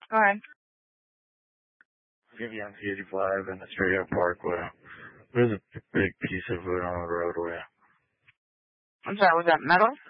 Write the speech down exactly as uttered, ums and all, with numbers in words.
Go ahead. Give you on C eighty-five and the straight up parkway. There's a big piece of wood on the roadway. I'm sorry, was that metal?